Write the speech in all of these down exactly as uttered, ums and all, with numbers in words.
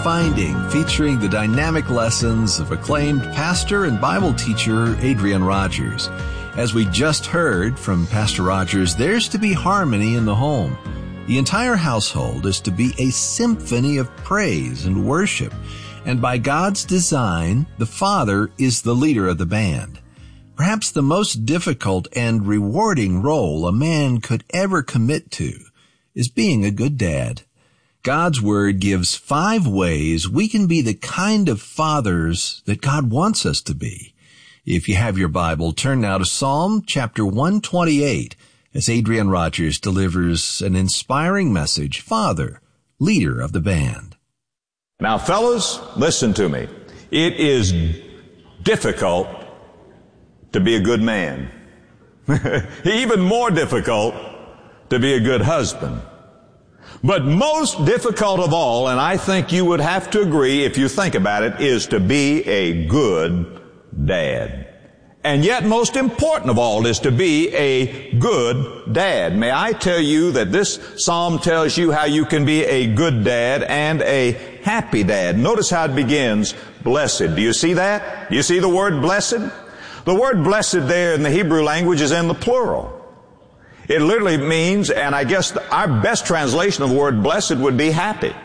Finding, featuring the dynamic lessons of acclaimed pastor and Bible teacher Adrian Rogers. As we just heard from Pastor Rogers, there's to be harmony in the home. The entire household is to be a symphony of praise and worship. And by God's design, the father is the leader of the band. Perhaps the most difficult and rewarding role a man could ever commit to is being a good dad. God's Word gives five ways we can be the kind of fathers that God wants us to be. If you have your Bible, turn now to Psalm chapter one twenty-eight as Adrian Rogers delivers an inspiring message, Father, leader of the band. Now, fellas, listen to me. It is difficult to be a good man. Even more difficult to be a good husband. But most difficult of all, and I think you would have to agree if you think about it, is to be a good dad. And yet most important of all is to be a good dad. May I tell you that this psalm tells you how you can be a good dad and a happy dad. Notice how it begins, blessed. Do you see that? Do you see the word blessed? The word blessed there in the Hebrew language is in the plural. It literally means, and I guess our best translation of the word blessed would be happy.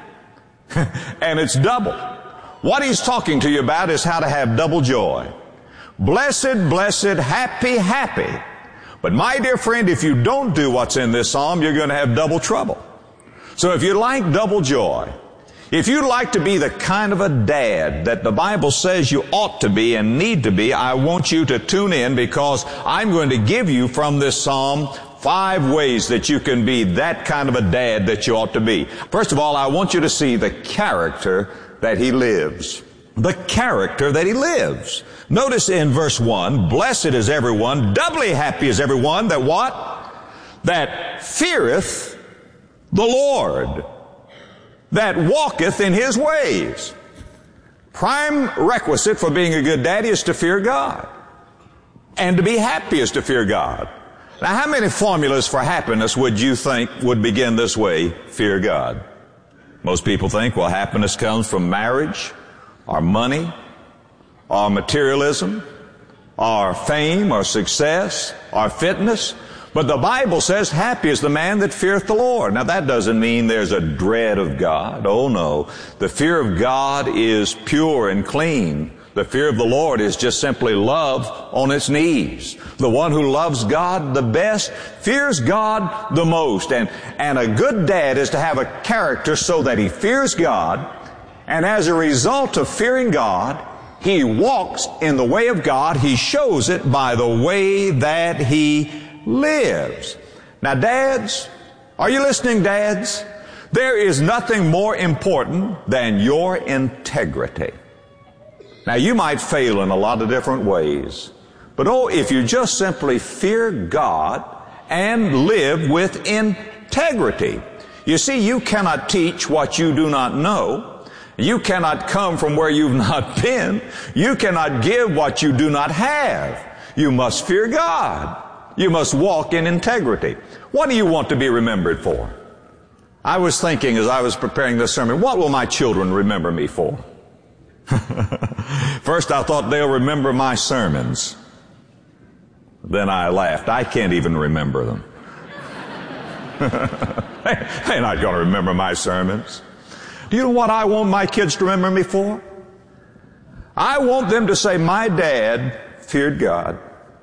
And it's double. What he's talking to you about is how to have double joy. Blessed, blessed, happy, happy. But my dear friend, if you don't do what's in this psalm, you're going to have double trouble. So if you like double joy, if you'd like to be the kind of a dad that the Bible says you ought to be and need to be, I want you to tune in, because I'm going to give you from this psalm five ways that you can be that kind of a dad that you ought to be. First of all, I want you to see the character that he lives. The character that he lives. Notice in verse one, blessed is everyone, doubly happy is everyone that what? That feareth the Lord, that walketh in his ways. Prime requisite for being a good daddy is to fear God. And to be happy is to fear God. Now, how many formulas for happiness would you think would begin this way? Fear God. Most people think, well, happiness comes from marriage, or money, or materialism, or fame, or success, or fitness. But the Bible says, happy is the man that feareth the Lord. Now, that doesn't mean there's a dread of God. Oh, no. The fear of God is pure and clean. The fear of the Lord is just simply love on its knees. The one who loves God the best fears God the most. And, and a good dad is to have a character so that he fears God, and as a result of fearing God, he walks in the way of God. He shows it by the way that he lives. Now, dads, are you listening, dads? There is nothing more important than your integrity. Now, you might fail in a lot of different ways, but oh, if you just simply fear God and live with integrity. You see, you cannot teach what you do not know. You cannot come from where you've not been. You cannot give what you do not have. You must fear God. You must walk in integrity. What do you want to be remembered for? I was thinking as I was preparing this sermon, what will my children remember me for? First I thought they'll remember my sermons. Then I laughed. I can't even remember them. They're not going to remember my sermons. Do you know what I want my kids to remember me for? I want them to say, my dad feared God.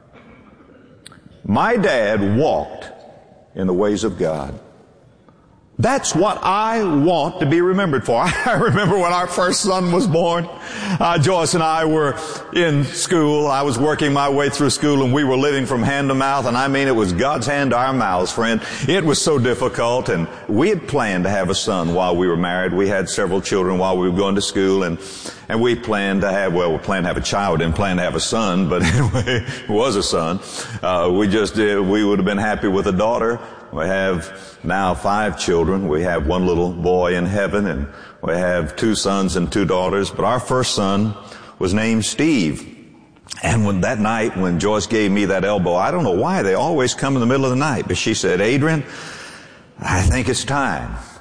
My dad walked in the ways of God. That's what I want to be remembered for. I remember when our first son was born, uh, Joyce and I were in school. I was working my way through school, and we were living from hand to mouth, and I mean it was God's hand to our mouths, friend. It was so difficult, and we had planned to have a son while we were married. We had several children while we were going to school, and and we planned to have, well, we planned to have a child, didn't plan to have a son, but anyway, it was a son. Uh, we just did, we would have been happy with a daughter. We have now five children. We have one little boy in heaven, and we have two sons and two daughters. But our first son was named Steve. And when that night, when Joyce gave me that elbow, I don't know why they always come in the middle of the night, but she said, Adrian, I think it's time.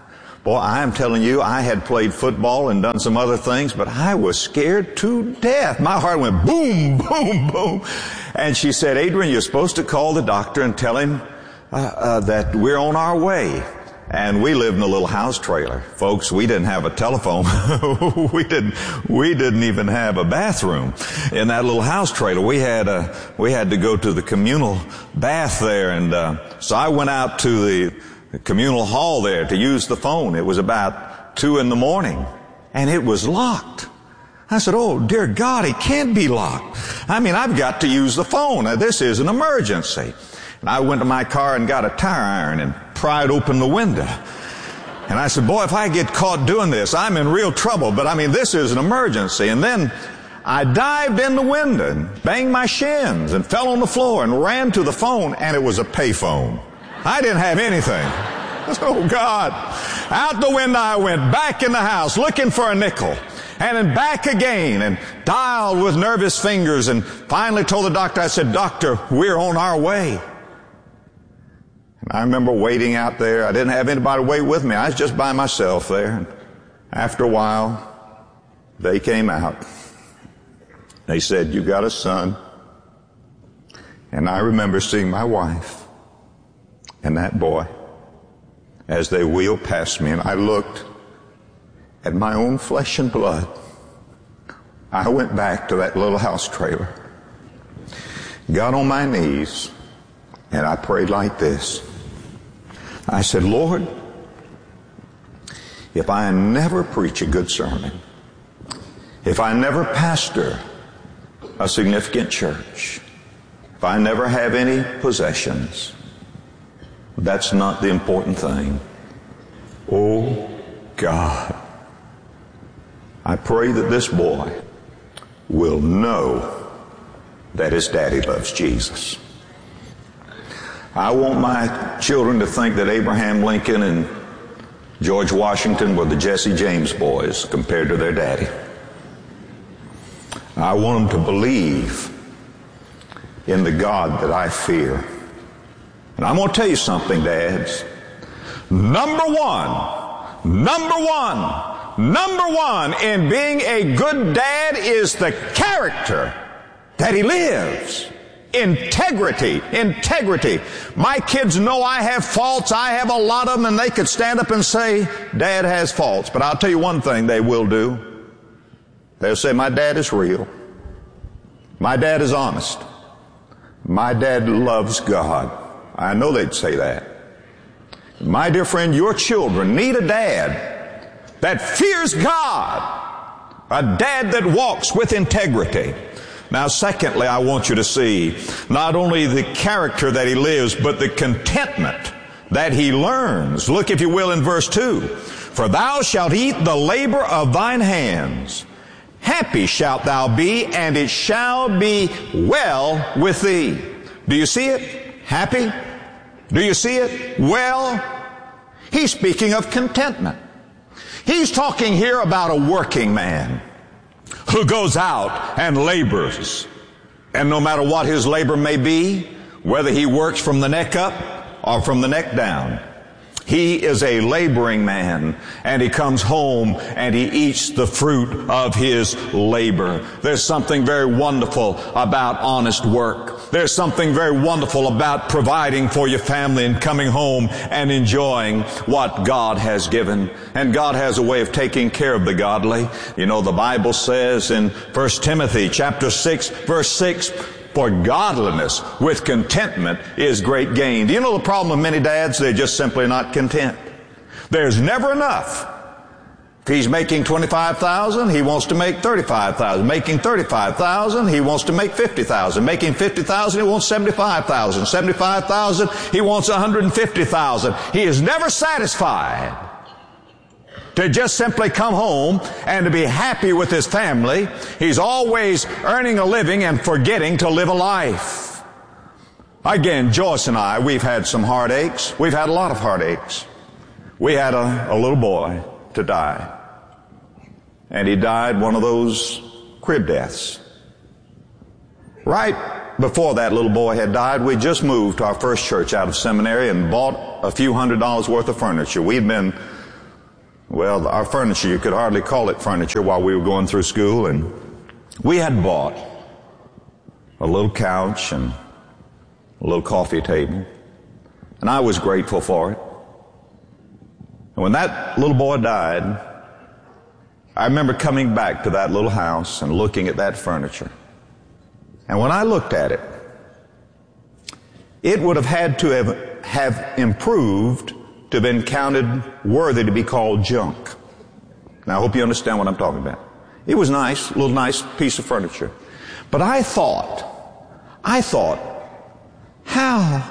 Boy, I am telling you, I had played football and done some other things, but I was scared to death. My heart went boom, boom, boom. And she said, Adrian, you're supposed to call the doctor and tell him uh, uh, that we're on our way. And we lived in a little house trailer. Folks, we didn't have a telephone. we didn't, we didn't even have a bathroom in that little house trailer. We had a, we had to go to the communal bath there. And, uh, so I went out to the communal hall there to use the phone. It was about two in the morning and it was locked. I said, oh, dear God, it can't be locked. I mean, I've got to use the phone. Now, this is an emergency. And I went to my car and got a tire iron and pried open the window. And I said, boy, if I get caught doing this, I'm in real trouble. But I mean, this is an emergency. And then I dived in the window and banged my shins and fell on the floor and ran to the phone, and it was a payphone. I didn't have anything. Oh, God. Out the window I went, back in the house looking for a nickel. And then back again and dialed with nervous fingers and finally told the doctor, I said, Doctor, we're on our way. And I remember waiting out there. I didn't have anybody wait with me. I was just by myself there. And after a while, they came out. They said, you got a son. And I remember seeing my wife and that boy as they wheeled past me, and I looked at my own flesh and blood. I went back to that little house trailer, got on my knees, and I prayed like this. I said, Lord, if I never preach a good sermon, if I never pastor a significant church, if I never have any possessions, that's not the important thing. Oh, God, I pray that this boy will know that his daddy loves Jesus. I want my children to think that Abraham Lincoln and George Washington were the Jesse James boys compared to their daddy. I want them to believe in the God that I fear. And I'm going to tell you something, dads. Number one, number one, number one in being a good dad is the character that he lives. Integrity, integrity. My kids know I have faults. I have a lot of them, and they could stand up and say, Dad has faults. But I'll tell you one thing they will do. They'll say, my dad is real. My dad is honest. My dad loves God. I know they'd say that. My dear friend, your children need a dad that fears God, a dad that walks with integrity. Now, secondly, I want you to see not only the character that he lives, but the contentment that he learns. Look, if you will, in verse two. For thou shalt eat the labor of thine hands. Happy shalt thou be, and it shall be well with thee. Do you see it? Happy? Do you see it? Well, he's speaking of contentment. He's talking here about a working man who goes out and labors. And no matter what his labor may be, whether he works from the neck up or from the neck down, he is a laboring man, and he comes home and he eats the fruit of his labor. There's something very wonderful about honest work. There's something very wonderful about providing for your family and coming home and enjoying what God has given. And God has a way of taking care of the godly. You know, the Bible says in First Timothy chapter six, verse six, for godliness with contentment is great gain. Do you know the problem of many dads? They're just simply not content. There's never enough. If he's making twenty-five thousand dollars, he wants to make thirty-five thousand dollars. Making thirty-five thousand dollars, he wants to make fifty thousand dollars. Making fifty thousand dollars, he wants seventy-five thousand dollars. seventy-five thousand dollars, he wants one hundred fifty thousand dollars. He is never satisfied to just simply come home and to be happy with his family. He's always earning a living and forgetting to live a life. Again, Joyce and I, we've had some heartaches. We've had a lot of heartaches. We had a, a little boy to die. And he died one of those crib deaths. Right before that little boy had died, we just moved to our first church out of seminary and bought a few hundred dollars worth of furniture. We'd been Well, our furniture, you could hardly call it furniture while we were going through school, and we had bought a little couch and a little coffee table, and I was grateful for it. And when that little boy died, I remember coming back to that little house and looking at that furniture. And when I looked at it, it would have had to have, have improved to have been counted worthy to be called junk. Now, I hope you understand what I'm talking about. It was nice, a little nice piece of furniture. But I thought, I thought, how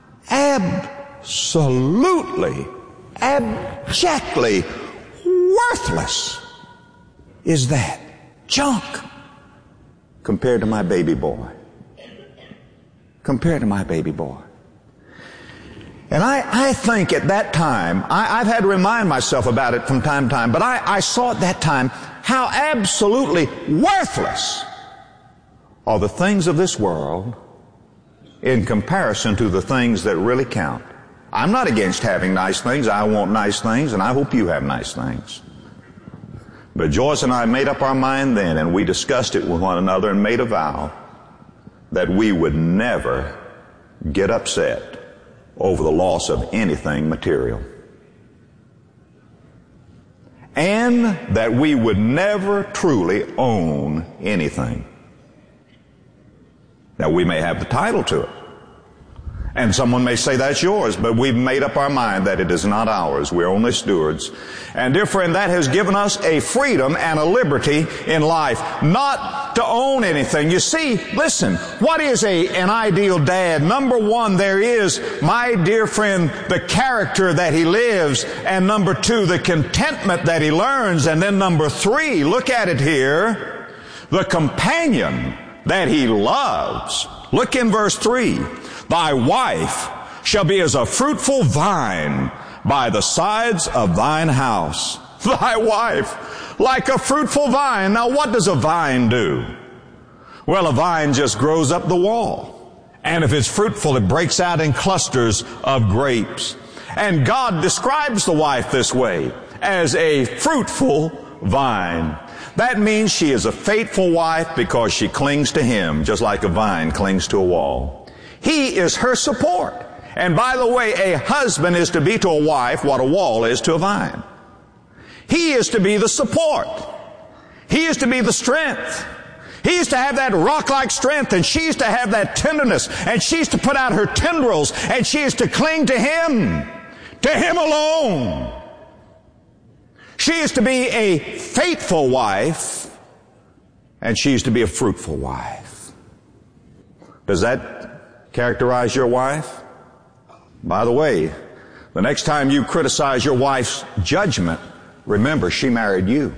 absolutely, abjectly worthless is that junk compared to my baby boy. Compared to my baby boy. And I, I think at that time, I, I've had to remind myself about it from time to time, but I, I saw at that time how absolutely worthless are the things of this world in comparison to the things that really count. I'm not against having nice things. I want nice things, and I hope you have nice things. But Joyce and I made up our mind then, and we discussed it with one another and made a vow that we would never get upset over the loss of anything material. And that we would never truly own anything. Now, we may have the title to it. And someone may say that's yours, but we've made up our mind that it is not ours. We're only stewards. And dear friend, that has given us a freedom and a liberty in life, not to own anything. You see, listen, what is a, an ideal dad? Number one, there is, my dear friend, the character that he lives, and number two, the contentment that he learns, and then number three, look at it here, the companion that he loves. Look in verse three. Thy wife shall be as a fruitful vine by the sides of thine house. Thy wife, like a fruitful vine. Now, what does a vine do? Well, a vine just grows up the wall. And if it's fruitful, it breaks out in clusters of grapes. And God describes the wife this way, as a fruitful vine. That means she is a faithful wife because she clings to Him, just like a vine clings to a wall. He is her support. And by the way, a husband is to be to a wife what a wall is to a vine. He is to be the support. He is to be the strength. He is to have that rock-like strength, and she's to have that tenderness, and she's to put out her tendrils, and she is to cling to Him, to Him alone. She is to be a faithful wife, and she's to be a fruitful wife. Does that characterize your wife? By the way, the next time you criticize your wife's judgment, remember she married you.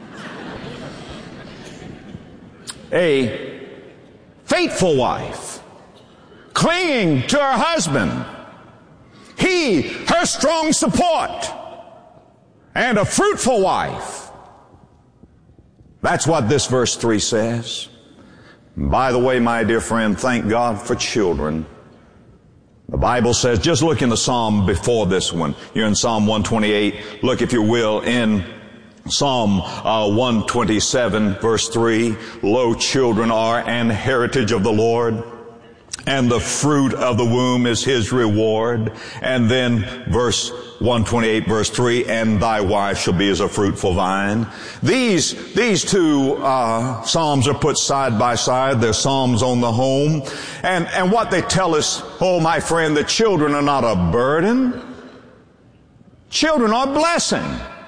A faithful wife, clinging to her husband, he, her strong support, and a fruitful wife. That's what this verse three says. By the way, my dear friend, thank God for children. The Bible says, just look in the Psalm before this one. You're in Psalm one twenty-eight. Look, if you will, in Psalm uh, one twenty-seven, verse three. Lo, children are an heritage of the Lord, and the fruit of the womb is His reward. And then verse one twenty-eight, verse three, and thy wife shall be as a fruitful vine. These, these two, uh, Psalms are put side by side. They're Psalms on the home. And, and what they tell us, oh my friend, the children are not a burden. Children are a blessing.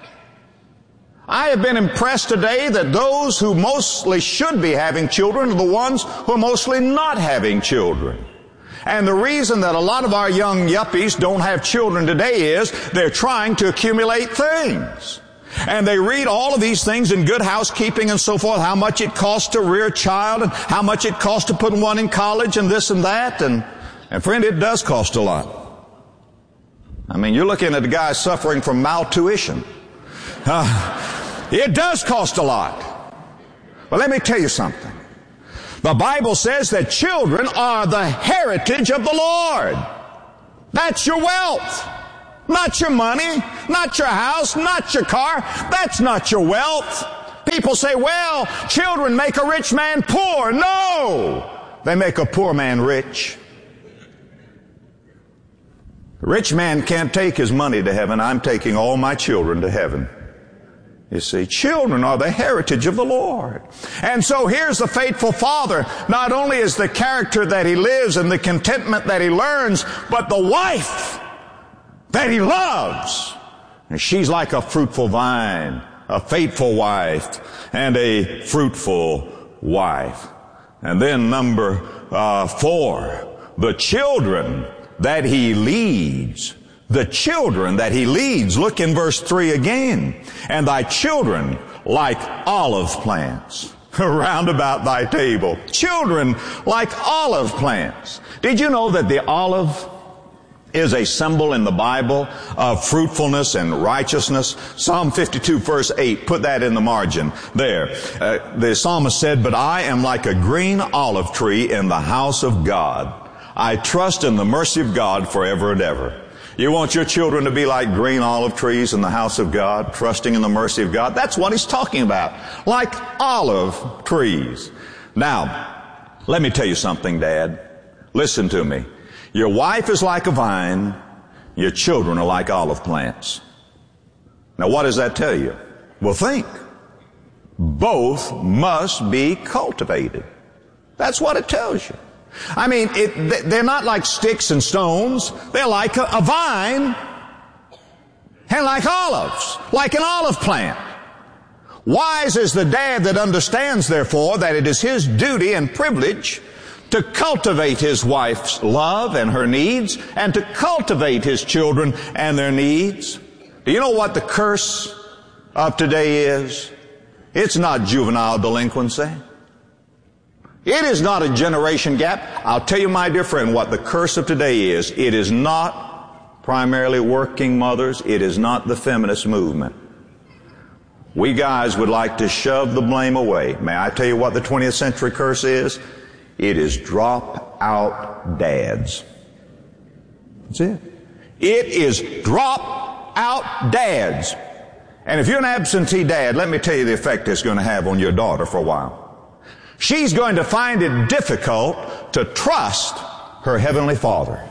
I have been impressed today that those who mostly should be having children are the ones who are mostly not having children. And the reason that a lot of our young yuppies don't have children today is they're trying to accumulate things. And they read all of these things in Good Housekeeping and so forth, how much it costs to rear a child and how much it costs to put one in college and this and that. And, and friend, it does cost a lot. I mean, you're looking at a guy suffering from maltuition. Uh, it does cost a lot. But let me tell you something. The Bible says that children are the heritage of the Lord. That's your wealth. Not your money, not your house, not your car. That's not your wealth. People say, well, children make a rich man poor. No! They make a poor man rich. A rich man can't take his money to heaven. I'm taking all my children to heaven. You see, children are the heritage of the Lord. And so here's the faithful father. Not only is the character that he lives and the contentment that he learns, but the wife that he loves. And she's like a fruitful vine, a faithful wife, and a fruitful wife. And then number uh, four, the children that he leads. The children that he leads. Look in verse three again. And thy children like olive plants around about thy table. Children like olive plants. Did you know that the olive is a symbol in the Bible of fruitfulness and righteousness? Psalm fifty-two verse eight, put that in the margin there. Uh, the psalmist said, but I am like a green olive tree in the house of God. I trust in the mercy of God forever and ever. You want your children to be like green olive trees in the house of God, trusting in the mercy of God? That's what he's talking about. Like olive trees. Now, let me tell you something, Dad. Listen to me. Your wife is like a vine. Your children are like olive plants. Now, what does that tell you? Well, think. Both must be cultivated. That's what it tells you. I mean, it, they're not like sticks and stones. They're like a, a vine and like olives, like an olive plant. Wise is the dad that understands, therefore, that it is his duty and privilege to cultivate his wife's love and her needs, and to cultivate his children and their needs. Do you know what the curse of today is? It's not juvenile delinquency. It is not a generation gap. I'll tell you, my dear friend, what the curse of today is. It is not primarily working mothers. It is not the feminist movement. We guys would like to shove the blame away. May I tell you what the twentieth century curse is? It is drop out dads. That's it. It is drop out dads. And if you're an absentee dad, let me tell you the effect it's going to have on your daughter for a while. She's going to find it difficult to trust her Heavenly Father,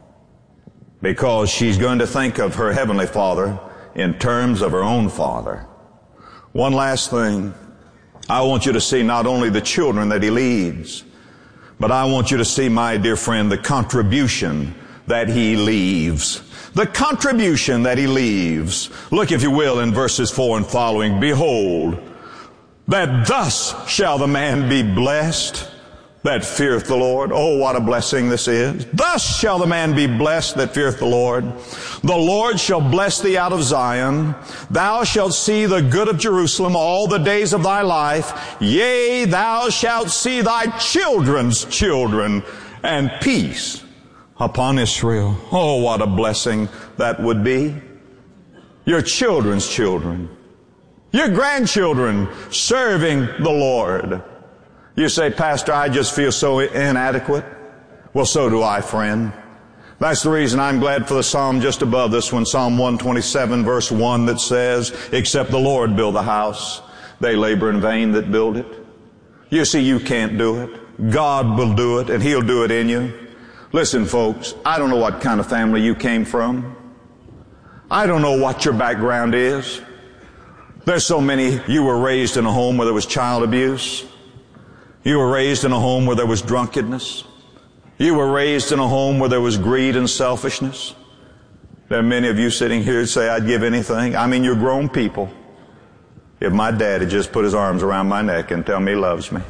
because she's going to think of her Heavenly Father in terms of her own father. One last thing. I want you to see not only the children that he leads, but I want you to see, my dear friend, the contribution that he leaves. The contribution that he leaves. Look, if you will, in verses four and following. Behold, that thus shall the man be blessed that feareth the Lord. Oh, what a blessing this is. Thus shall the man be blessed that feareth the Lord. The Lord shall bless thee out of Zion. Thou shalt see the good of Jerusalem all the days of thy life. Yea, thou shalt see thy children's children, and peace upon Israel. Oh, what a blessing that would be. Your children's children. Your grandchildren serving the Lord. You say, Pastor, I just feel so inadequate. Well, so do I, friend. That's the reason I'm glad for the psalm just above this one, Psalm one twenty-seven, verse one, that says, except the Lord build the house, they labor in vain that build it. You see, you can't do it. God will do it, and He'll do it in you. Listen, folks, I don't know what kind of family you came from. I don't know what your background is. There's so many. You were raised in a home where there was child abuse. You were raised in a home where there was drunkenness. You were raised in a home where there was greed and selfishness. There are many of you sitting here who say, I'd give anything. I mean, you're grown people. If my dad had just put his arms around my neck and tell me he loves me.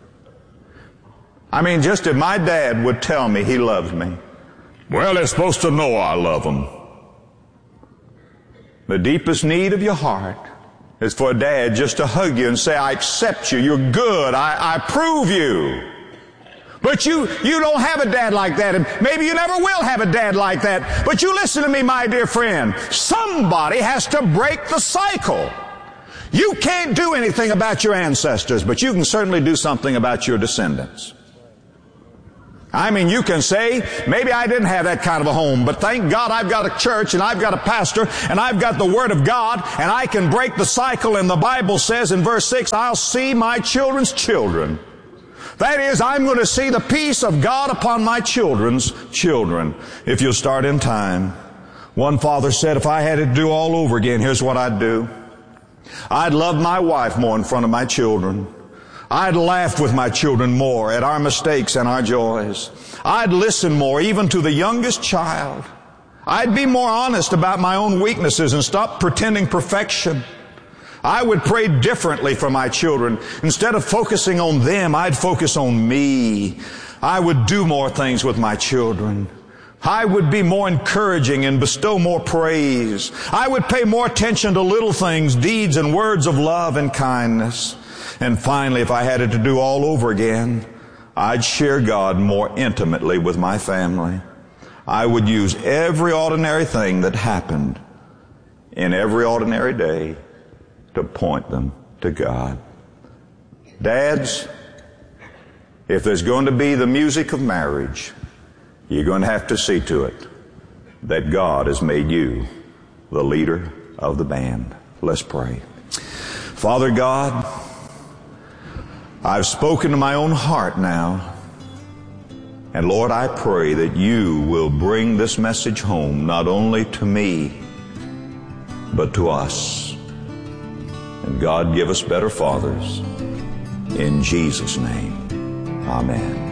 I mean, just if my dad would tell me he loves me. Well, they're supposed to know I love them. The deepest need of your heart is for a dad just to hug you and say, I accept you, you're good, I, I approve you. But you, you don't have a dad like that, and maybe you never will have a dad like that. But you listen to me, my dear friend. Somebody has to break the cycle. You can't do anything about your ancestors, but you can certainly do something about your descendants. I mean, you can say, maybe I didn't have that kind of a home, but thank God I've got a church and I've got a pastor and I've got the Word of God and I can break the cycle. And the Bible says in verse six, I'll see my children's children. That is, I'm going to see the peace of God upon my children's children. If you'll start in time. One father said, if I had it to do all over again, here's what I'd do. I'd love my wife more in front of my children. I'd laugh with my children more at our mistakes and our joys. I'd listen more, even to the youngest child. I'd be more honest about my own weaknesses and stop pretending perfection. I would pray differently for my children. Instead of focusing on them, I'd focus on me. I would do more things with my children. I would be more encouraging and bestow more praise. I would pay more attention to little things, deeds and words of love and kindness. And finally, if I had it to do all over again, I'd share God more intimately with my family. I would use every ordinary thing that happened in every ordinary day to point them to God. Dads, if there's going to be the music of marriage, you're going to have to see to it that God has made you the leader of the band. Let's pray. Father God, I've spoken to my own heart now. And Lord, I pray that you will bring this message home, not only to me, but to us. And God, give us better fathers. In Jesus' name, amen.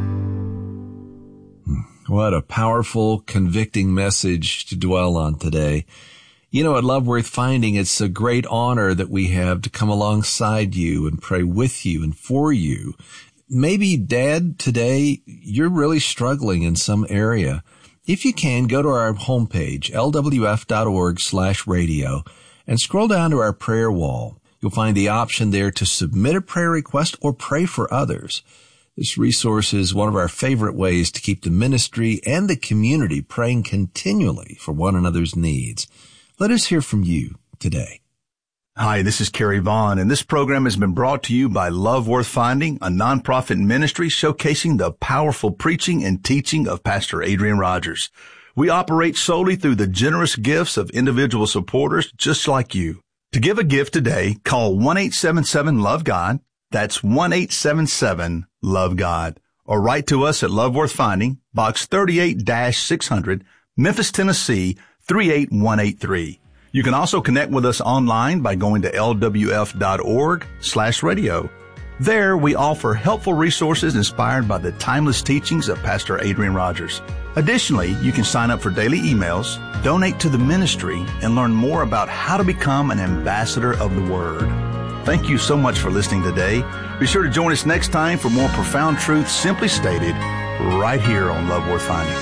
What a powerful, convicting message to dwell on today. You know, at Love Worth Finding, it's a great honor that we have to come alongside you and pray with you and for you. Maybe, Dad, today you're really struggling in some area. If you can, go to our homepage, L W F dot org slash radio, and scroll down to our prayer wall. You'll find the option there to submit a prayer request or pray for others. This resource is one of our favorite ways to keep the ministry and the community praying continually for one another's needs. Let us hear from you today. Hi, this is Kerry Vaughn, and this program has been brought to you by Love Worth Finding, a nonprofit ministry showcasing the powerful preaching and teaching of Pastor Adrian Rogers. We operate solely through the generous gifts of individual supporters just like you. To give a gift today, call one eight seven seven love God. That's one eight seven seven love God. Or write to us at Love Worth Finding, Box thirty-eight six hundred, Memphis, Tennessee, three eight one eight three. You can also connect with us online by going to L W F dot org slash radio. There, we offer helpful resources inspired by the timeless teachings of Pastor Adrian Rogers. Additionally, you can sign up for daily emails, donate to the ministry, and learn more about how to become an ambassador of the Word. Thank you so much for listening today. Be sure to join us next time for more profound truths simply stated right here on Love Worth Finding.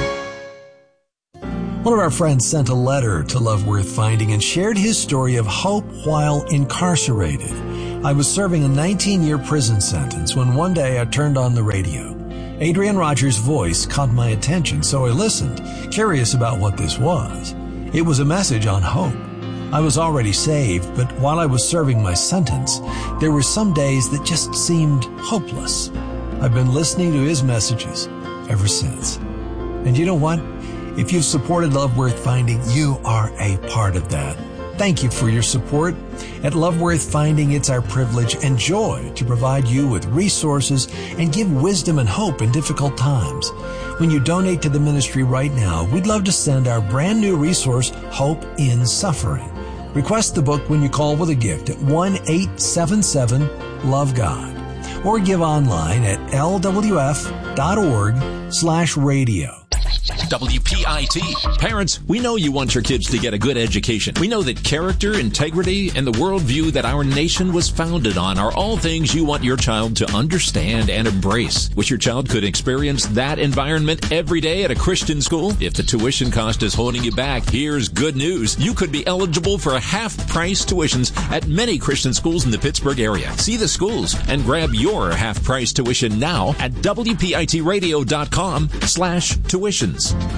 One of our friends sent a letter to Love Worth Finding and shared his story of hope while incarcerated. I was serving a nineteen-year prison sentence when one day I turned on the radio. Adrian Rogers' voice caught my attention, so I listened, curious about what this was. It was a message on hope. I was already saved, but while I was serving my sentence, there were some days that just seemed hopeless. I've been listening to his messages ever since. And you know what? If you've supported Love Worth Finding, you are a part of that. Thank you for your support. At Love Worth Finding, it's our privilege and joy to provide you with resources and give wisdom and hope in difficult times. When you donate to the ministry right now, we'd love to send our brand new resource, Hope in Suffering. Request the book when you call with a gift at one eight seven seven love God or give online at L W F dot org slash radio. W P I T. Parents, we know you want your kids to get a good education. We know that character, integrity, and the worldview that our nation was founded on are all things you want your child to understand and embrace. Wish your child could experience that environment every day at a Christian school? If the tuition cost is holding you back, here's good news. You could be eligible for a half-price tuitions at many Christian schools in the Pittsburgh area. See the schools and grab your half-price tuition now at W P I T radio dot com slash tuitions.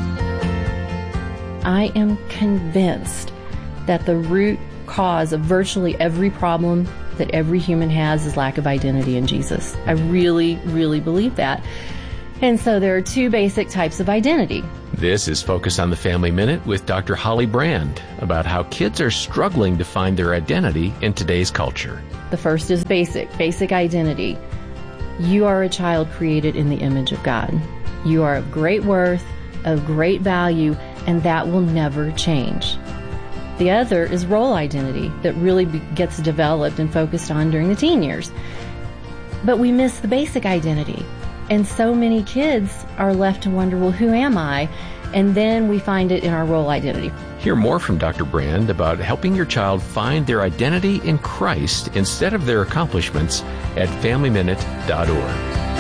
I am convinced that the root cause of virtually every problem that every human has is lack of identity in Jesus. I really, really believe that. And so there are two basic types of identity. This is Focus on the Family Minute with Doctor Holly Brand about how kids are struggling to find their identity in today's culture. The first is basic, basic identity. You are a child created in the image of God. You are of great worth, of great value, and that will never change. The other is role identity that really be- gets developed and focused on during the teen years. But we miss the basic identity. And so many kids are left to wonder, well, who am I? And then we find it in our role identity. Hear more from Doctor Brand about helping your child find their identity in Christ instead of their accomplishments at family minute dot org.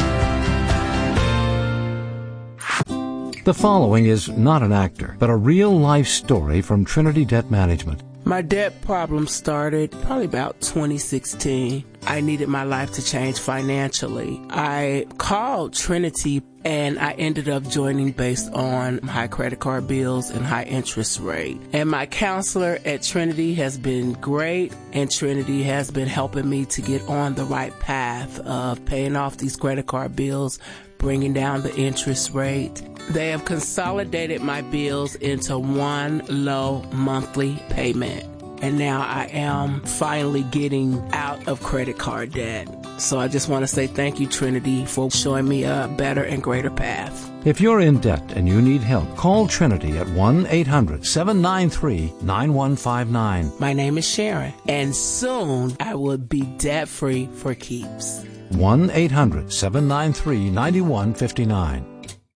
The following is not an actor, but a real-life story from Trinity Debt Management. My debt problem started probably about twenty sixteen. I needed my life to change financially. I called Trinity and I ended up joining based on high credit card bills and high interest rate. And my counselor at Trinity has been great, and Trinity has been helping me to get on the right path of paying off these credit card bills, bringing down the interest rate. They have consolidated my bills into one low monthly payment. And now I am finally getting out of credit card debt. So I just want to say thank you, Trinity, for showing me a better and greater path. If you're in debt and you need help, call Trinity at one eight hundred seven nine three nine one five nine. My name is Sharon, and soon I will be debt-free for keeps. one eight hundred seven nine three nine one five nine.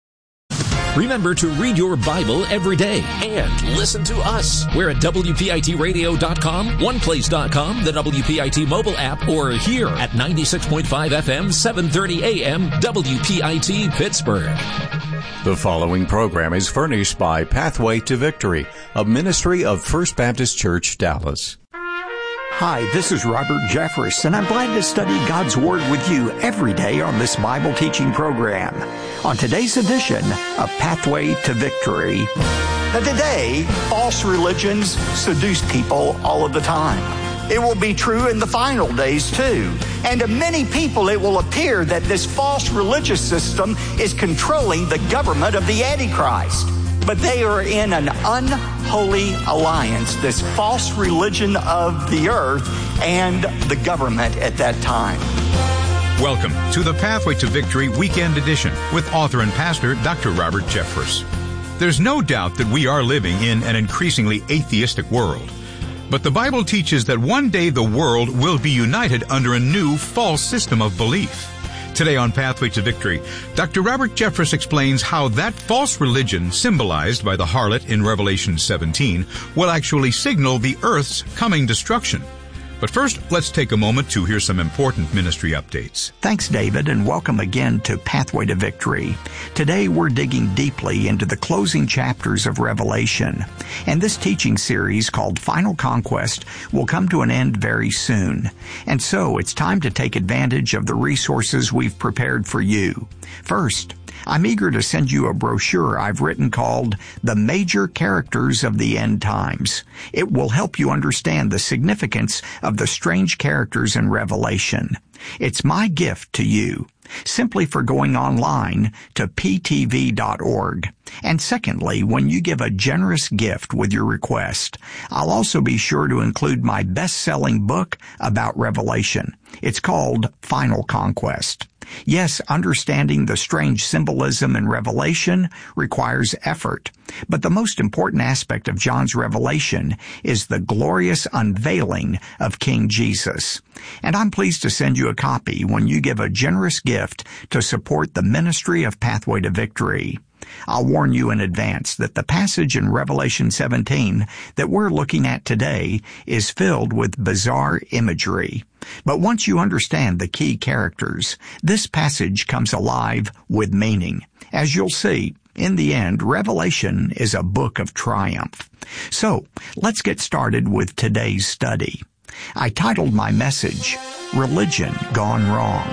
Remember to read your Bible every day and listen to us. We're at W P I T radio dot com, one place dot com, the W P I T mobile app, or here at ninety-six point five F M, seven thirty A M, W P I T Pittsburgh. The following program is furnished by Pathway to Victory, a ministry of First Baptist Church, Dallas. Hi, this is Robert Jeffress, and I'm glad to study God's Word with you every day on this Bible teaching program. On today's edition of Pathway to Victory. Now today, false religions seduce people all of the time. It will be true in the final days too. And to many people it will appear that this false religious system is controlling the government of the Antichrist. But they are in an unholy alliance, this false religion of the earth and the government at that time. Welcome to the Pathway to Victory Weekend Edition with author and pastor Doctor Robert Jeffress. There's no doubt that we are living in an increasingly atheistic world. But the Bible teaches that one day the world will be united under a new false system of belief. Today on Pathway to Victory, Doctor Robert Jeffress explains how that false religion, symbolized by the harlot in Revelation seventeen, will actually signal the earth's coming destruction. But first, let's take a moment to hear some important ministry updates. Thanks, David, and welcome again to Pathway to Victory. Today, we're digging deeply into the closing chapters of Revelation. And this teaching series called Final Conquest will come to an end very soon. And so, it's time to take advantage of the resources we've prepared for you. First, I'm eager to send you a brochure I've written called The Major Characters of the End Times. It will help you understand the significance of the strange characters in Revelation. It's my gift to you, simply for going online to P T V dot org. And secondly, when you give a generous gift with your request, I'll also be sure to include my best-selling book about Revelation. It's called Final Conquest. Yes, understanding the strange symbolism in Revelation requires effort, but the most important aspect of John's revelation is the glorious unveiling of King Jesus. And I'm pleased to send you a copy when you give a generous gift to support the ministry of Pathway to Victory. I'll warn you in advance that the passage in Revelation seventeen that we're looking at today is filled with bizarre imagery. But once you understand the key characters, this passage comes alive with meaning. As you'll see, in the end, Revelation is a book of triumph. So, let's get started with today's study. I titled my message, Religion Gone Wrong.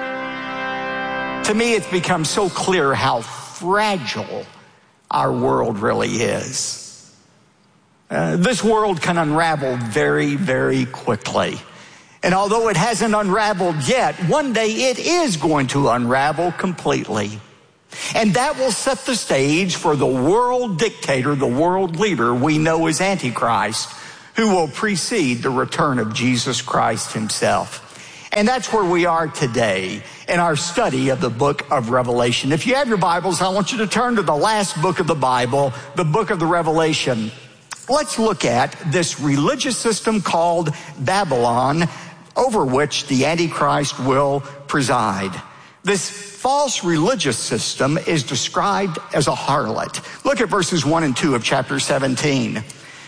To me, it's become so clear how fragile our world really is. Uh, this world can unravel very, very quickly. And although it hasn't unraveled yet, one day it is going to unravel completely. And that will set the stage for the world dictator, the world leader we know as Antichrist, who will precede the return of Jesus Christ himself. And that's where we are today in our study of the book of Revelation. If you have your Bibles, I want you to turn to the last book of the Bible, the book of the Revelation. Let's look at this religious system called Babylon, over which the Antichrist will preside. This false religious system is described as a harlot. Look at verses one and two of chapter seventeen.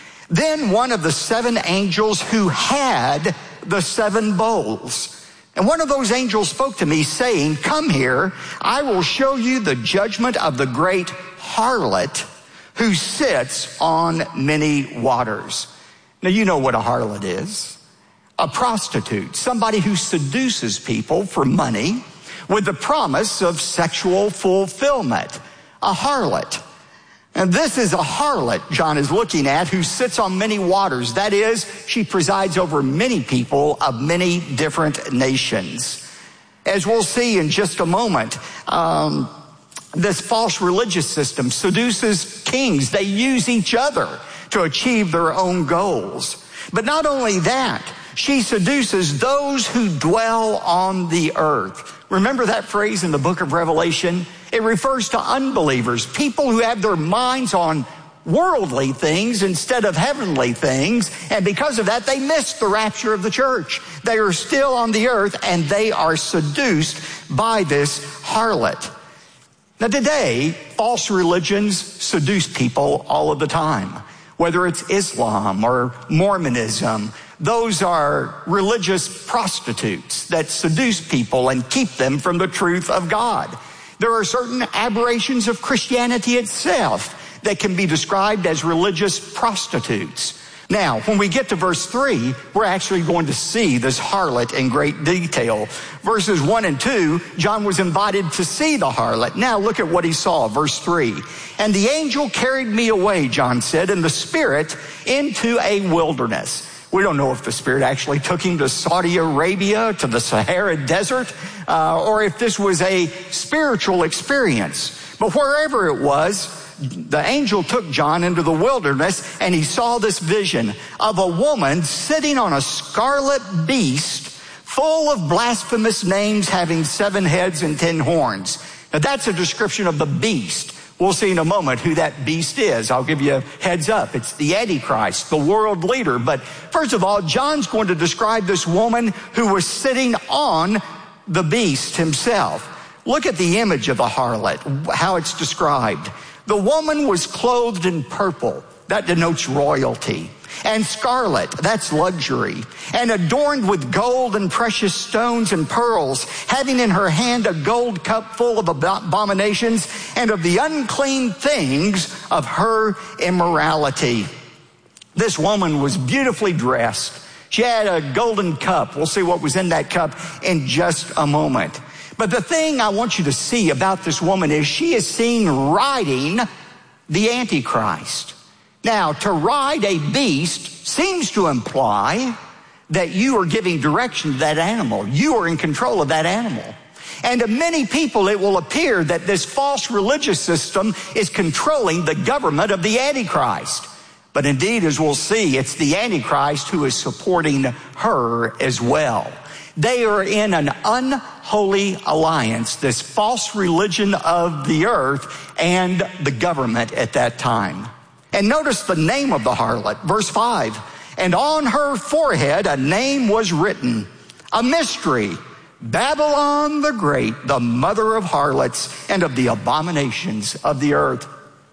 Then one of the seven angels who had the seven bowls, and one of those angels spoke to me, saying, "Come here, I will show you the judgment of the great harlot who sits on many waters." Now, you know what a harlot is. A prostitute, somebody who seduces people for money with the promise of sexual fulfillment. A harlot. And this is a harlot John is looking at, who sits on many waters. That is, she presides over many people of many different nations. As we'll see in just a moment, um, this false religious system seduces kings. They use each other to achieve their own goals. But not only that, she seduces those who dwell on the earth. Remember that phrase in the book of Revelation? It refers to unbelievers, people who have their minds on worldly things instead of heavenly things. And because of that, they miss the rapture of the church. They are still on the earth, and they are seduced by this harlot. Now today, false religions seduce people all of the time. Whether it's Islam or Mormonism, those are religious prostitutes that seduce people and keep them from the truth of God. There are certain aberrations of Christianity itself that can be described as religious prostitutes. Now, when we get to verse three, we're actually going to see this harlot in great detail. Verses one and two, John was invited to see the harlot. Now look at what he saw, verse three. "And the angel carried me away," John said, "in the spirit into a wilderness." We don't know if the Spirit actually took him to Saudi Arabia, to the Sahara Desert, uh, or if this was a spiritual experience. But wherever it was, the angel took John into the wilderness, and he saw this vision of a woman sitting on a scarlet beast full of blasphemous names, having seven heads and ten horns. Now that's a description of the beast. We'll see in a moment who that beast is. I'll give you a heads up. It's the Antichrist, the world leader. But first of all, John's going to describe this woman who was sitting on the beast himself. Look at the image of the harlot, how it's described. The woman was clothed in purple. That denotes royalty. And scarlet, that's luxury. And adorned with gold and precious stones and pearls, having in her hand a gold cup full of abominations and of the unclean things of her immorality. This woman was beautifully dressed. She had a golden cup. We'll see what was in that cup in just a moment. But the thing I want you to see about this woman is she is seen riding the Antichrist. Now, to ride a beast seems to imply that you are giving direction to that animal. You are in control of that animal. And to many people, it will appear that this false religious system is controlling the government of the Antichrist. But indeed, as we'll see, it's the Antichrist who is supporting her as well. They are in an unholy alliance, this false religion of the earth and the government at that time. And notice the name of the harlot, verse five. "And on her forehead a name was written, a mystery, Babylon the Great, the mother of harlots and of the abominations of the earth."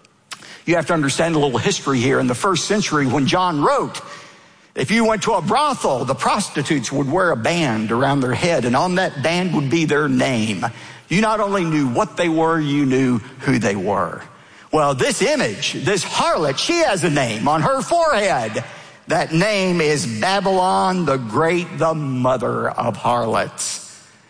You have to understand a little history here. In the first century, when John wrote, if you went to a brothel, the prostitutes would wear a band around their head, and on that band would be their name. You not only knew what they were, you knew who they were. Well, this image, this harlot, she has a name on her forehead. That name is Babylon the Great, the mother of harlots.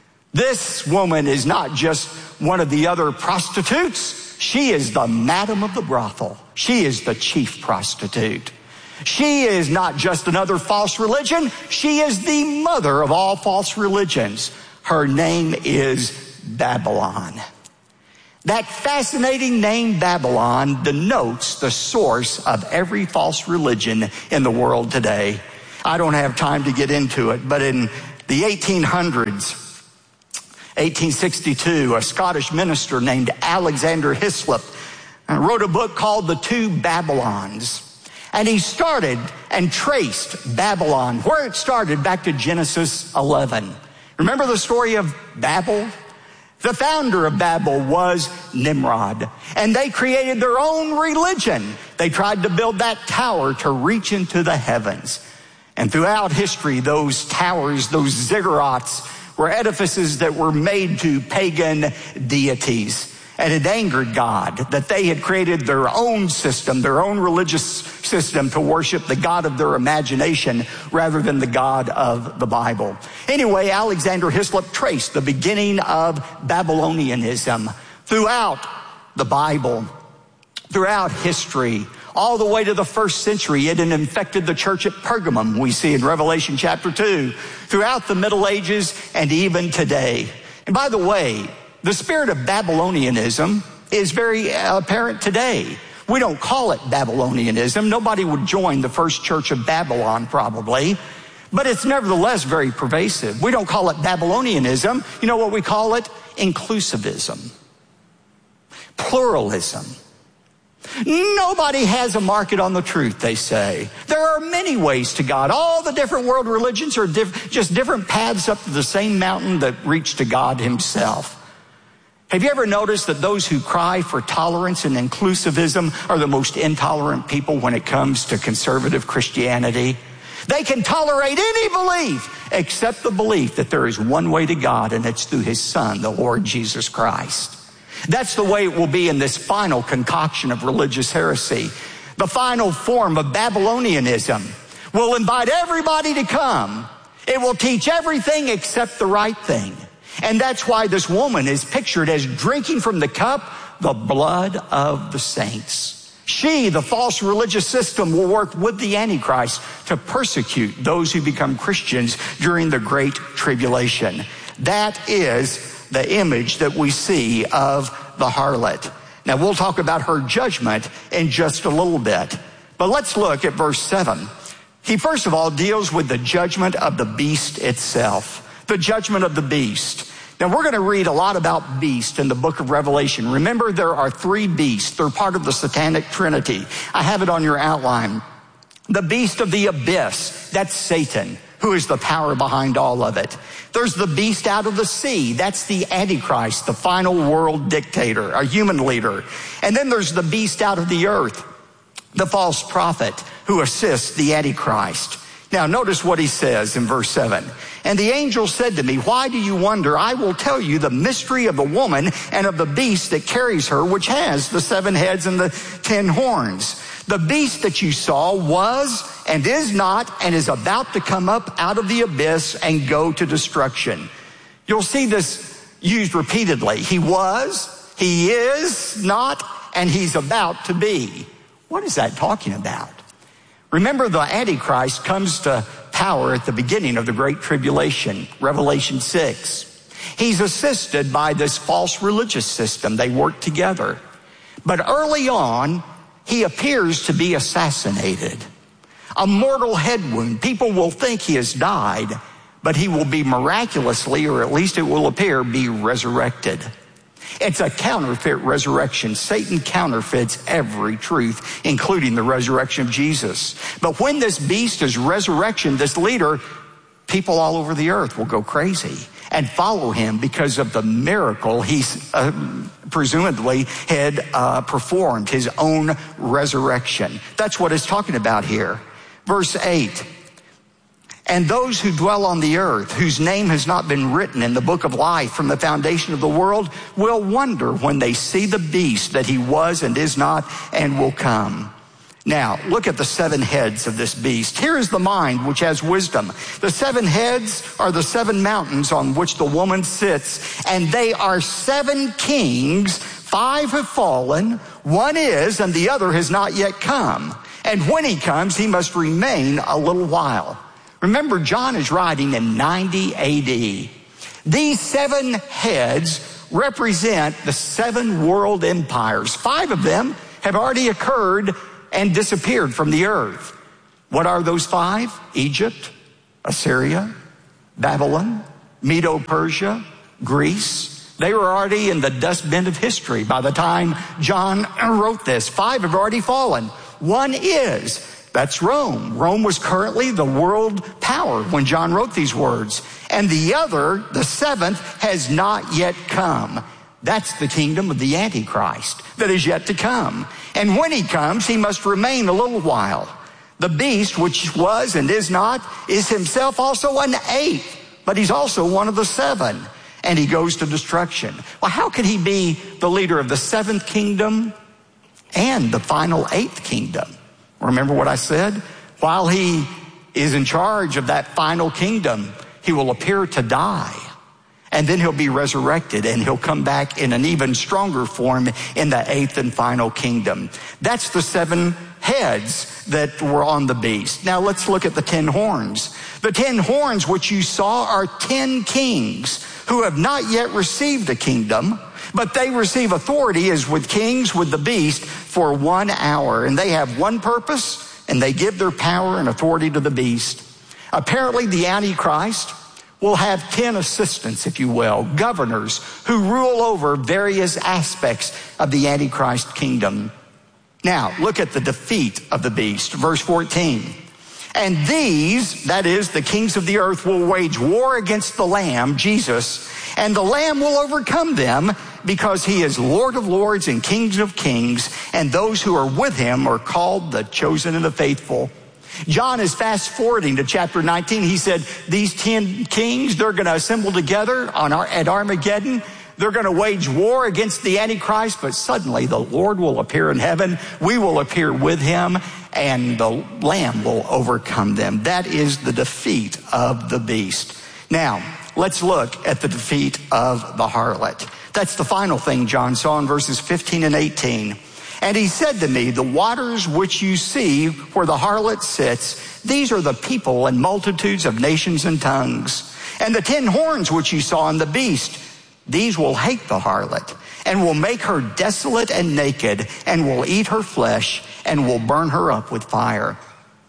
This woman is not just one of the other prostitutes. She is the madam of the brothel. She is the chief prostitute. She is not just another false religion. She is the mother of all false religions. Her name is Babylon. That fascinating name Babylon denotes the source of every false religion in the world today. I don't have time to get into it, but in the eighteen hundreds, eighteen sixty-two, a Scottish minister named Alexander Hislop wrote a book called The Two Babylons. And he started and traced Babylon, where it started, back to Genesis eleven. Remember the story of Babel? The founder of Babel was Nimrod, and they created their own religion. They tried to build that tower to reach into the heavens. And throughout history, those towers, those ziggurats, were edifices that were made to pagan deities. And it angered God that they had created their own system, their own religious system to worship the God of their imagination rather than the God of the Bible. Anyway, Alexander Hislop traced the beginning of Babylonianism throughout the Bible, throughout history, all the way to the first century. It had infected the church at Pergamum, we see in Revelation chapter two, throughout the Middle Ages and even today. And by the way, the spirit of Babylonianism is very apparent today. We don't call it Babylonianism. Nobody would join the first church of Babylon probably, but it's nevertheless very pervasive. We don't call it Babylonianism. You know what we call it? Inclusivism. Pluralism. Nobody has a market on the truth, they say. There are many ways to God. All the different world religions are diff- just different paths up to the same mountain that reach to God himself. Have you ever noticed that those who cry for tolerance and inclusivism are the most intolerant people when it comes to conservative Christianity? They can tolerate any belief except the belief that there is one way to God, and it's through his Son, the Lord Jesus Christ. That's the way it will be in this final concoction of religious heresy. The final form of Babylonianism will invite everybody to come. It will teach everything except the right thing. And that's why this woman is pictured as drinking from the cup, the blood of the saints. She, the false religious system, will work with the Antichrist to persecute those who become Christians during the Great Tribulation. That is the image that we see of the harlot. Now, we'll talk about her judgment in just a little bit. But let's look at verse seven. He first of all deals with the judgment of the beast itself. The judgment of the beast. Now, we're going to read a lot about beast in the book of Revelation. Remember, there are three beasts. They're part of the satanic trinity. I have it on your outline. The beast of the abyss, that's Satan, who is the power behind all of it. There's the beast out of the sea. That's the Antichrist, the final world dictator, a human leader. And then there's the beast out of the earth, the false prophet who assists the Antichrist. Now, notice what he says in verse seven. And the angel said to me, why do you wonder? I will tell you the mystery of the woman and of the beast that carries her, which has the seven heads and the ten horns. The beast that you saw was and is not and is about to come up out of the abyss and go to destruction. You'll see this used repeatedly. He was, he is not, and he's about to be. What is that talking about? Remember, the Antichrist comes to power at the beginning of the Great Tribulation, Revelation six. He's assisted by this false religious system. They work together. But early on, he appears to be assassinated. A mortal head wound. People will think he has died, but he will be miraculously, or at least it will appear, be resurrected. It's a counterfeit resurrection. Satan counterfeits every truth, including the resurrection of Jesus. But when this beast is resurrection, this leader, people all over the earth will go crazy and follow him because of the miracle he's uh, presumably had uh, performed, his own resurrection. That's what it's talking about here. Verse eight. And those who dwell on the earth, whose name has not been written in the book of life from the foundation of the world, will wonder when they see the beast that he was and is not and will come. Now, look at the seven heads of this beast. Here is the mind which has wisdom. The seven heads are the seven mountains on which the woman sits, and they are seven kings. Five have fallen, one is, and the other has not yet come. And when he comes, he must remain a little while. Remember, John is writing in ninety A D. These seven heads represent the seven world empires. Five of them have already occurred and disappeared from the earth. What are those five? Egypt, Assyria, Babylon, Medo-Persia, Greece. They were already in the dustbin of history by the time John wrote this. Five have already fallen. One is, that's Rome. Rome was currently the world power when John wrote these words. And the other, the seventh, has not yet come. That's the kingdom of the Antichrist that is yet to come. And when he comes, he must remain a little while. The beast, which was and is not, is himself also an eighth, but he's also one of the seven, and he goes to destruction. Well, how could he be the leader of the seventh kingdom and the final eighth kingdom? Remember what I said? While he is in charge of that final kingdom, he will appear to die. And then he'll be resurrected, and he'll come back in an even stronger form in the eighth and final kingdom. That's the seven heads that were on the beast. Now let's look at the ten horns. The ten horns which you saw are ten kings who have not yet received a kingdom, but they receive authority as with kings with the beast for one hour. And they have one purpose, and they give their power and authority to the beast. Apparently the Antichrist will have ten assistants, if you will, governors who rule over various aspects of the Antichrist kingdom. Now, look at the defeat of the beast, verse fourteen. And these, that is, the kings of the earth, will wage war against the Lamb, Jesus, and the Lamb will overcome them, because he is Lord of lords and King of kings, and those who are with him are called the chosen and the faithful. John is fast forwarding to chapter nineteen. He said, these ten kings, they're going to assemble together on our, at Armageddon. They're going to wage war against the Antichrist, but suddenly the Lord will appear in heaven. We will appear with him, and the Lamb will overcome them. That is the defeat of the beast. Now, let's look at the defeat of the harlot. That's the final thing John saw in verses fifteen and eighteen. And he said to me, the waters which you see where the harlot sits, these are the people and multitudes of nations and tongues. And the ten horns which you saw in the beast, these will hate the harlot, and will make her desolate and naked, and will eat her flesh, and will burn her up with fire.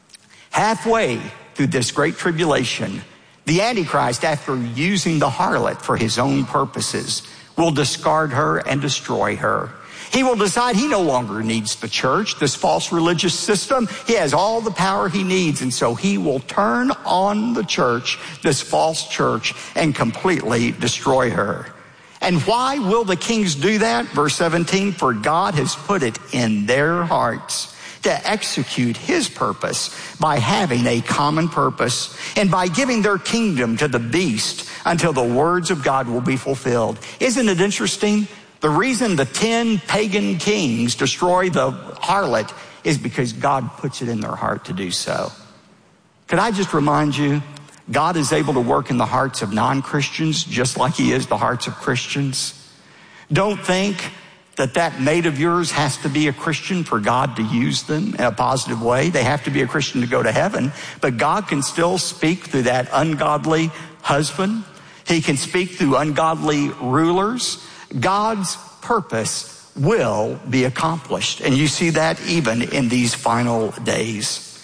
Halfway through this great tribulation, the Antichrist, after using the harlot for his own purposes, will discard her and destroy her. He will decide he no longer needs the church, this false religious system. He has all the power he needs, and so he will turn on the church, this false church, and completely destroy her. And why will the kings do that? Verse seventeen, for God has put it in their hearts to execute his purpose by having a common purpose and by giving their kingdom to the beast until the words of God will be fulfilled. Isn't it interesting? The reason the ten pagan kings destroy the harlot is because God puts it in their heart to do so. Could I just remind you, God is able to work in the hearts of non-Christians just like he is the hearts of Christians. Don't think that that mate of yours has to be a Christian for God to use them in a positive way. They have to be a Christian to go to heaven, but God can still speak through that ungodly husband. He can speak through ungodly rulers. God's purpose will be accomplished, and you see that even in these final days.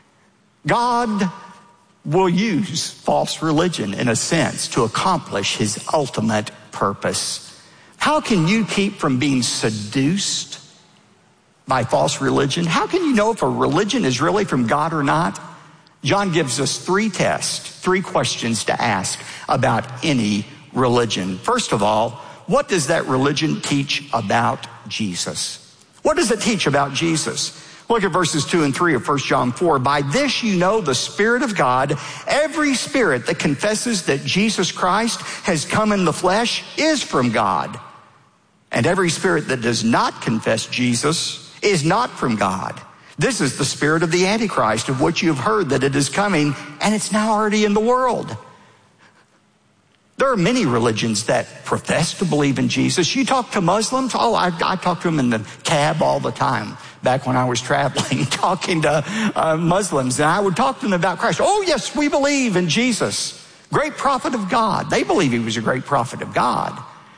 God will use false religion, in a sense, to accomplish his ultimate purpose. How can you keep from being seduced by false religion? How can you know if a religion is really from God or not? John gives us three tests, three questions to ask about any religion. First of all, what does that religion teach about Jesus? What does it teach about Jesus? Look at verses two and three of First John four. By this you know the Spirit of God. Every spirit that confesses that Jesus Christ has come in the flesh is from God. And every spirit that does not confess Jesus is not from God. This is the spirit of the Antichrist, of which you have heard that it is coming, and it's now already in the world. There are many religions that profess to believe in Jesus. You talk to Muslims. Oh, I, I talk to them in the cab all the time back when I was traveling, talking to uh, Muslims. And I would talk to them about Christ. Oh, yes, we believe in Jesus. Great prophet of God. They believe he was a great prophet of God.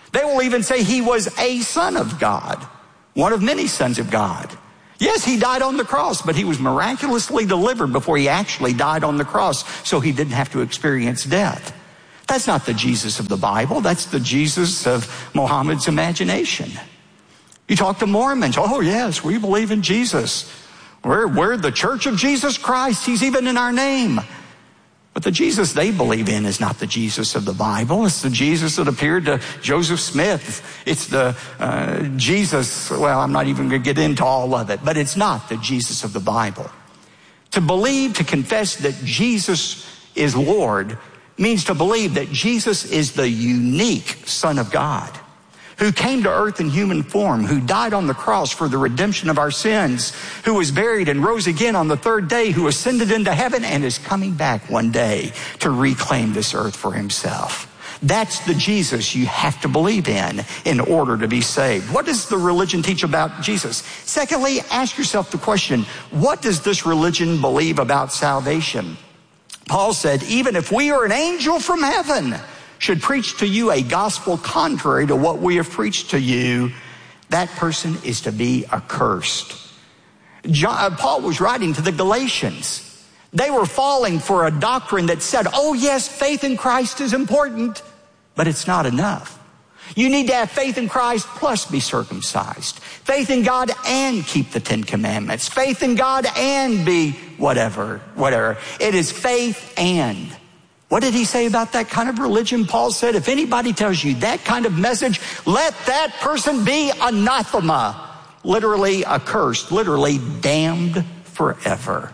They will even say he was a son of God, one of many sons of God. Yes, he died on the cross, but he was miraculously delivered before he actually died on the cross, so he didn't have to experience death. That's not the Jesus of the Bible. That's the Jesus of Muhammad's imagination. You talk to Mormons. Oh, yes, we believe in Jesus. We're, we're the Church of Jesus Christ. He's even in our name. But the Jesus they believe in is not the Jesus of the Bible. It's the Jesus that appeared to Joseph Smith. It's the uh, Jesus, well, I'm not even going to get into all of it, but it's not the Jesus of the Bible. To believe, to confess that Jesus is Lord means to believe that Jesus is the unique Son of God, who came to earth in human form, who died on the cross for the redemption of our sins, who was buried and rose again on the third day, who ascended into heaven and is coming back one day to reclaim this earth for himself. That's the Jesus you have to believe in in order to be saved. What does the religion teach about Jesus? Secondly, ask yourself the question, what does this religion believe about salvation? Paul said, even if we are an angel from heaven should preach to you a gospel contrary to what we have preached to you, that person is to be accursed. John, uh, Paul was writing to the Galatians. They were falling for a doctrine that said, oh yes, faith in Christ is important, but it's not enough. You need to have faith in Christ plus be circumcised. Faith in God and keep the Ten Commandments. Faith in God and be whatever, whatever. It is faith and. What did he say about that kind of religion? Paul said, if anybody tells you that kind of message, let that person be anathema, literally accursed, literally damned forever.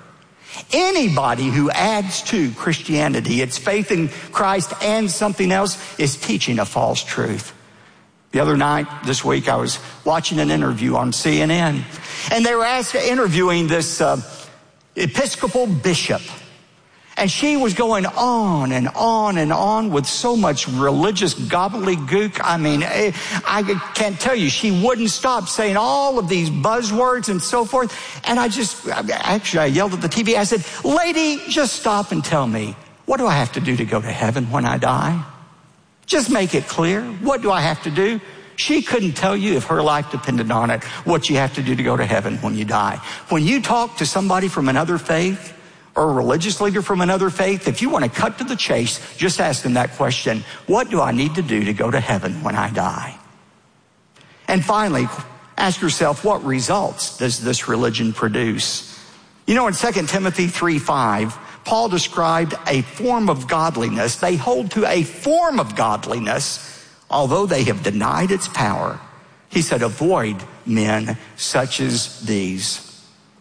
Anybody who adds to Christianity, its faith in Christ and something else, is teaching a false truth. The other night, this week, I was watching an interview on C N N, and they were asked, interviewing this uh, Episcopal bishop. And she was going on and on and on with so much religious gobbledygook. I mean, I can't tell you. She wouldn't stop saying all of these buzzwords and so forth. And I just, actually, I yelled at the T V. I said, lady, just stop and tell me, what do I have to do to go to heaven when I die? Just make it clear. What do I have to do? She couldn't tell you, if her life depended on it, what you have to do to go to heaven when you die. When you talk to somebody from another faith, or a religious leader from another faith, if you want to cut to the chase, just ask them that question. What do I need to do to go to heaven when I die? And finally, ask yourself, what results does this religion produce? You know, in Second Timothy three five, Paul described a form of godliness. They hold to a form of godliness, although they have denied its power. He said, avoid men such as these.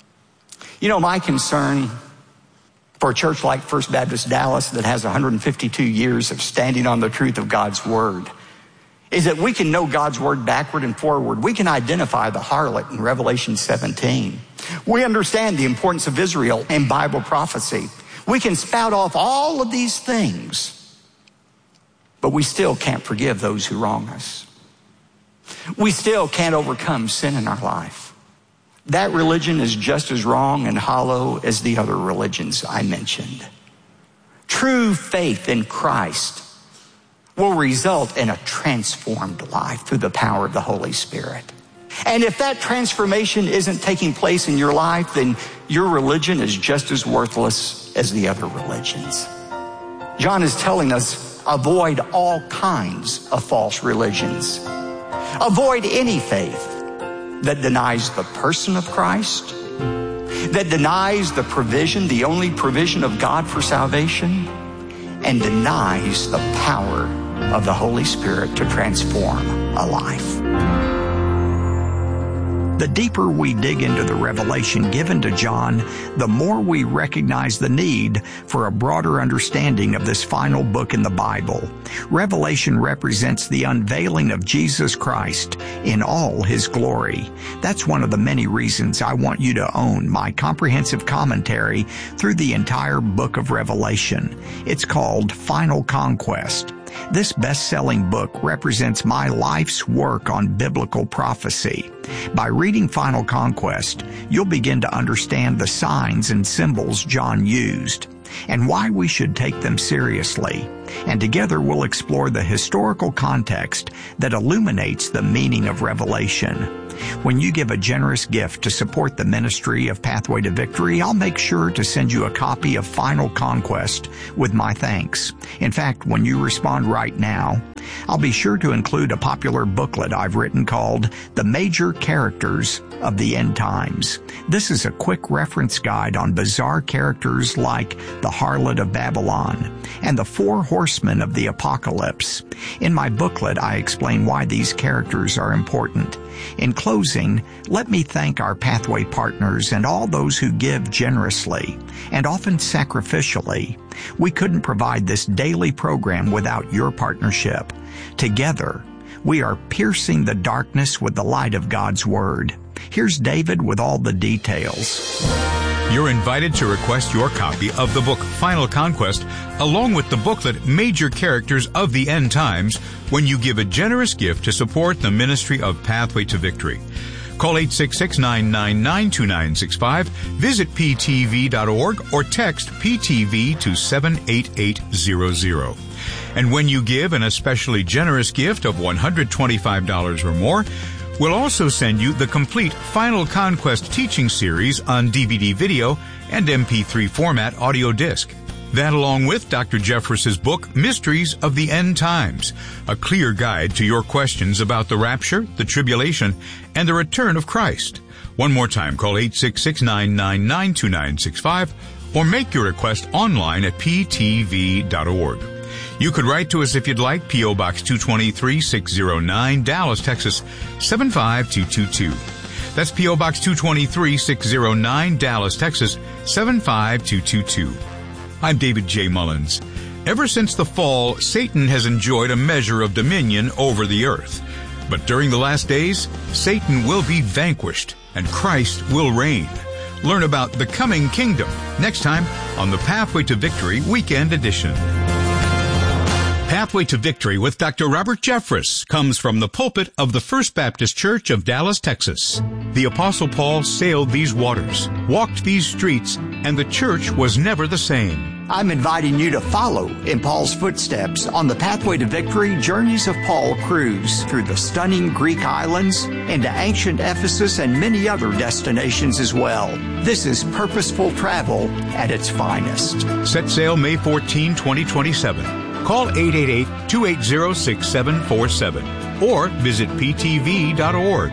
You know, my concern for a church like First Baptist Dallas that has one hundred fifty-two years of standing on the truth of God's Word is that we can know God's Word backward and forward. We can identify the harlot in Revelation seventeen. We understand the importance of Israel in Bible prophecy. We can spout off all of these things, but we still can't forgive those who wrong us. We still can't overcome sin in our life. That religion is just as wrong and hollow as the other religions I mentioned. True faith in Christ will result in a transformed life through the power of the Holy Spirit. And if that transformation isn't taking place in your life, then your religion is just as worthless as the other religions. John is telling us, avoid all kinds of false religions. Avoid any faith that denies the person of Christ, that denies the provision, the only provision of God for salvation, and denies the power of the Holy Spirit to transform a life. The deeper we dig into the revelation given to John, the more we recognize the need for a broader understanding of this final book in the Bible. Revelation represents the unveiling of Jesus Christ in all his glory. That's one of the many reasons I want you to own my comprehensive commentary through the entire book of Revelation. It's called Final Conquest. This best-selling book represents my life's work on biblical prophecy. By reading Final Conquest, you'll begin to understand the signs and symbols John used. and why we should take them seriously. And together we'll explore the historical context that illuminates the meaning of Revelation. When you give a generous gift to support the ministry of Pathway to Victory, I'll make sure to send you a copy of Final Conquest with my thanks. In fact, when you respond right now, I'll be sure to include a popular booklet I've written called The Major Characters of the End Times. This is a quick reference guide on bizarre characters like the Harlot of Babylon and the Four Horsemen of the Apocalypse. In my booklet, I explain why these characters are important. In closing, let me thank our Pathway partners and all those who give generously and often sacrificially. We couldn't provide this daily program without your partnership. Together, we are piercing the darkness with the light of God's Word. Here's David with all the details. You're invited to request your copy of the book Final Conquest, along with the booklet Major Characters of the End Times, when you give a generous gift to support the ministry of Pathway to Victory. Call eight six six, nine nine nine, two nine six five, visit p t v dot org, or text P T V to seven eight eight zero zero. And when you give an especially generous gift of one hundred twenty-five dollars or more, we'll also send you the complete Final Conquest teaching series on D V D video and M P three format audio disc. That, along with Doctor Jeffress's book, Mysteries of the End Times, a clear guide to your questions about the rapture, the tribulation, and the return of Christ. One more time, call eight six six, nine nine nine, two nine six five or make your request online at p t v dot org. You could write to us if you'd like, P O. Box two twenty-three, six oh nine, Dallas, Texas, seven five two two two. That's P O. Box two twenty-three, six oh nine, Dallas, Texas, seven five two two two. I'm David J. Mullins. Ever since the fall, Satan has enjoyed a measure of dominion over the earth. But during the last days, Satan will be vanquished and Christ will reign. Learn about the coming kingdom next time on the Pathway to Victory Weekend Edition. Pathway to Victory with Doctor Robert Jeffress comes from the pulpit of the First Baptist Church of Dallas, Texas. The Apostle Paul sailed these waters, walked these streets, and the church was never the same. I'm inviting you to follow in Paul's footsteps on the Pathway to Victory Journeys of Paul cruise through the stunning Greek islands, into ancient Ephesus, and many other destinations as well. This is purposeful travel at its finest. Set sail May fourteenth, twenty twenty-seven. Call eight eight eight, two eight zero, six seven four seven or visit p t v dot org.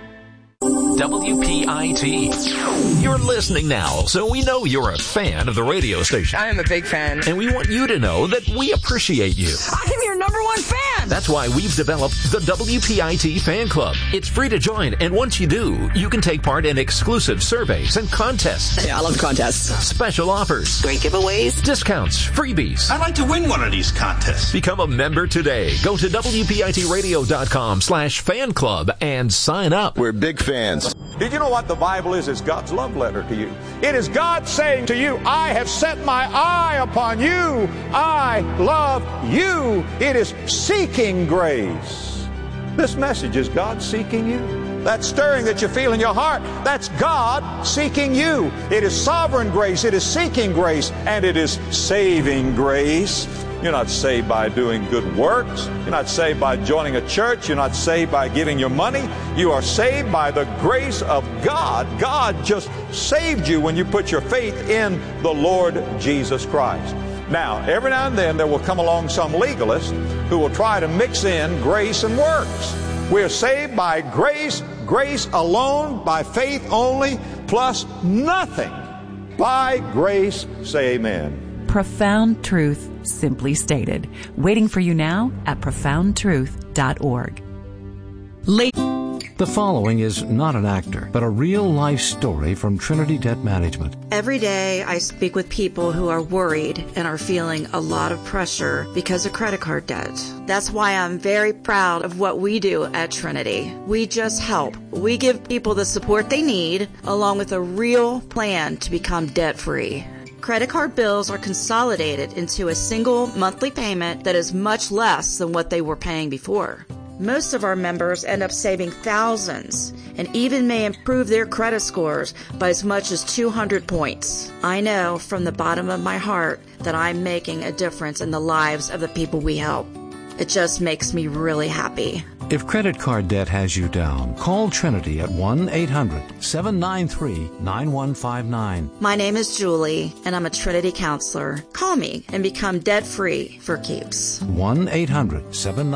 W P I T. You're listening now, so we know you're a fan of the radio station. I am a big fan. And we want you to know that we appreciate you. I'm your number one fan! That's why we've developed the W P I T Fan Club. It's free to join, and once you do, you can take part in exclusive surveys and contests. Yeah, I love contests. Special offers. Great giveaways. Discounts. Freebies. I'd like to win one of these contests. Become a member today. Go to W P I T radio dot com slash fan club and sign up. We're big fans. Did you know what the Bible is? It's God's love letter to you. It is God saying to you, I have set my eye upon you. I love you. It is seeking grace. This message is God seeking you. That stirring that you feel in your heart, that's God seeking you. It is sovereign grace. It is seeking grace. And it is saving grace. You're not saved by doing good works. You're not saved by joining a church. You're not saved by giving your money. You are saved by the grace of God. God just saved you when you put your faith in the Lord Jesus Christ. Now, every now and then there will come along some legalist who will try to mix in grace and works. We're saved by grace, grace alone, by faith only, plus nothing. By grace, say amen. Profound truth, simply stated. Waiting for you now at profound truth dot org. Late. The following is not an actor, but a real-life story from Trinity Debt Management. Every day I speak with people who are worried and are feeling a lot of pressure because of credit card debt. That's why I'm very proud of what we do at Trinity. We just help. We give people the support they need, along with a real plan to become debt-free. Credit card bills are consolidated into a single monthly payment that is much less than what they were paying before. Most of our members end up saving thousands and even may improve their credit scores by as much as two hundred points. I know from the bottom of my heart that I'm making a difference in the lives of the people we help. It just makes me really happy. If credit card debt has you down, call Trinity at one eight hundred seven nine three nine one five nine. My name is Julie, and I'm a Trinity counselor. Call me and become debt-free for keeps. one eight hundred seven nine three